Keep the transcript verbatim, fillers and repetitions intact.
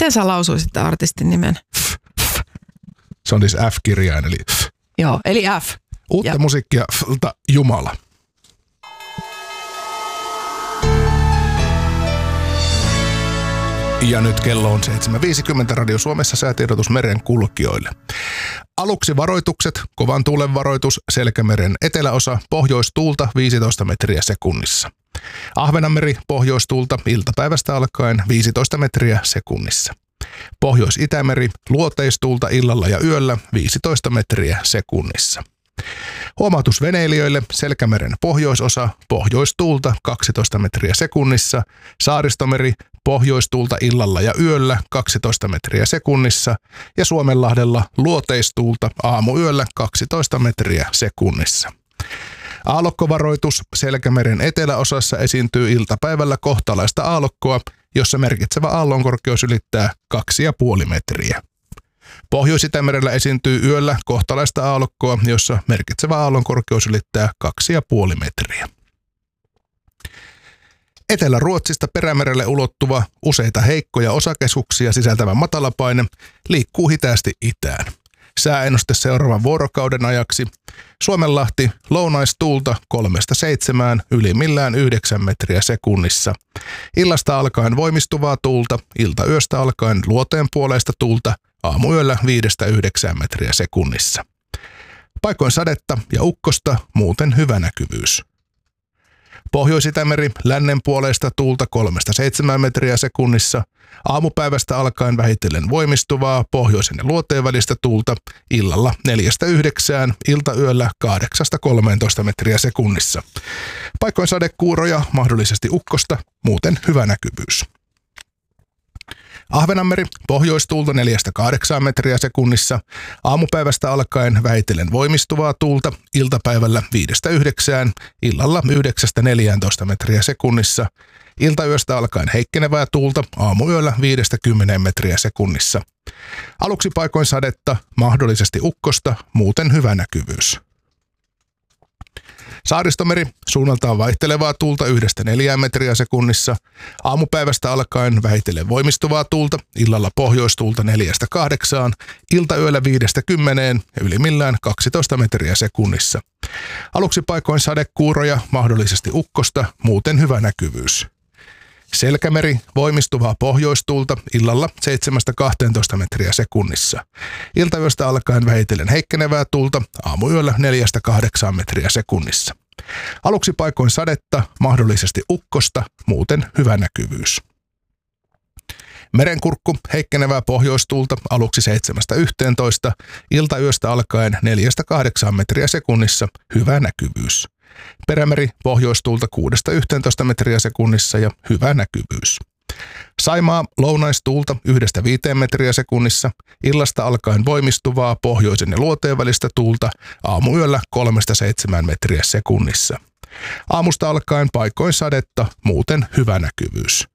Miten sä lausuisit artistin nimen? Se on siis F-kirjain, eli F. Joo, eli F. Uutta ja. musiikkia Flta Jumala. Ja nyt kello on seitsemän viisikymmentä Radio Suomessa säätiedotus meren kulkijoille. Aluksi varoitukset, kovan tuulen varoitus, Selkämeren eteläosa, pohjoistuulta viisitoista metriä sekunnissa. Ahvenanmeri, pohjoistuulta iltapäivästä alkaen viisitoista metriä sekunnissa. Pohjois-Itämeri, luoteistuulta illalla ja yöllä viisitoista metriä sekunnissa. Huomautus veneilijöille, Selkämeren pohjoisosa, pohjoistuulta kaksitoista metriä sekunnissa, Saaristomeri, pohjoistuulta illalla ja yöllä kaksitoista metriä sekunnissa ja Suomenlahdella luoteistuulta aamuyöllä kaksitoista metriä sekunnissa. Aallokkovaroitus, Selkämeren eteläosassa esiintyy iltapäivällä kohtalaista aallokkoa, jossa merkitsevä aallonkorkeus ylittää kaksi pilkku viisi metriä. Pohjois-Itämerellä esiintyy yöllä kohtalaista aallokkoa, jossa merkitsevä aallonkorkeus ylittää kaksi pilkku viisi metriä. Etelä-Ruotsista Perämerelle ulottuva useita heikkoja osakeskuksia sisältävä matalapaine liikkuu hitaasti itään. Sääennuste seuraavan vuorokauden ajaksi. Suomenlahti lounaistuulta kolmesta seitsemään, ylimmillään yhdeksän metriä sekunnissa. Illasta alkaen voimistuvaa tuulta, iltayöstä alkaen luoteen puoleista tuulta, aamuyöllä viidestä yhdeksään metriä sekunnissa. Paikoin sadetta ja ukkosta, muuten hyvä näkyvyys. Pohjois-Itämeri lännen puoleista tuulta kolmesta seitsemään metriä sekunnissa, aamupäivästä alkaen vähitellen voimistuvaa pohjoisen ja luoteen välistä tuulta, illalla neljästä yhdeksään, iltayöllä kahdeksasta kolmeentoista metriä sekunnissa. Paikoin sadekuuroja, mahdollisesti ukkosta, muuten hyvä näkyvyys. Ahvenanmeri, pohjoistuulta neljästä kahdeksaan metriä sekunnissa, aamupäivästä alkaen vähitellen voimistuvaa tuulta, iltapäivällä viidestä yhdeksään, illalla yhdeksästä neljääntoista metriä sekunnissa, iltayöstä alkaen heikkenevää tuulta, aamuyöllä viidestä kymmeneen metriä sekunnissa. Aluksi paikoin sadetta, mahdollisesti ukkosta, muuten hyvä näkyvyys. Saaristomeri, suunnaltaan vaihtelevaa tuulta yhdestä neljään metriä sekunnissa, aamupäivästä alkaen vähitellen voimistuvaa tuulta, illalla pohjoistuulta neljästä kahdeksaan, iltayöllä viidestä kymmeneen ja ylimmillään kaksitoista metriä sekunnissa. Aluksi paikoin sadekuuroja, mahdollisesti ukkosta, muuten hyvä näkyvyys. Selkämeri, voimistuvaa pohjoistuulta, illalla seitsemästä kahteentoista metriä sekunnissa. Iltayöstä alkaen vähitellen heikkenevää tuulta, aamuyöllä neljästä kahdeksaan metriä sekunnissa. Aluksi paikoin sadetta, mahdollisesti ukkosta, muuten hyvä näkyvyys. Merenkurkku, heikkenevää pohjoistuulta, aluksi seitsemästä yhteentoista, iltayöstä alkaen neljästä kahdeksaan metriä sekunnissa, hyvä näkyvyys. Perämeri, pohjoistuulta kuudesta yhteentoista metriä sekunnissa ja hyvä näkyvyys. Saimaa, lounaistuulta yhdestä viiteen metriä sekunnissa, illasta alkaen voimistuvaa pohjoisen ja luoteen välistä tuulta, aamuyöllä kolmesta seitsemään metriä sekunnissa. Aamusta alkaen paikoin sadetta, muuten hyvä näkyvyys.